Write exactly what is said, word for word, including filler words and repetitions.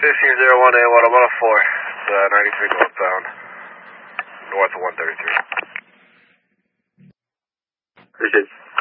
fifteen zero one A one, I'm on a four. It's uh, ninety-three northbound. North of one thirty-three. Appreciate it.